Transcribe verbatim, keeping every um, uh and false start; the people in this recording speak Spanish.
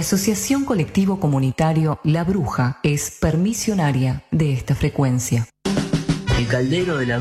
Asociación Colectivo Comunitario La Bruja es permisionaria de esta frecuencia. El caldero de la